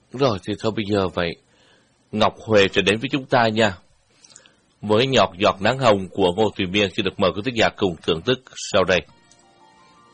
Rồi thì thôi bây giờ vậy, Ngọc Huệ sẽ đến với chúng ta nha. Với nhọt giọt nắng hồng của Ngô Thùy Miên, xin được mời quý khán giả cùng thưởng thức sau đây.